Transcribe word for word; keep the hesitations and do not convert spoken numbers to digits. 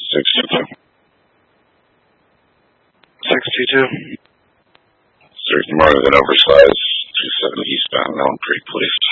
six two two. six two two. There's more than oversized two seventy eastbound Elm Creek, please.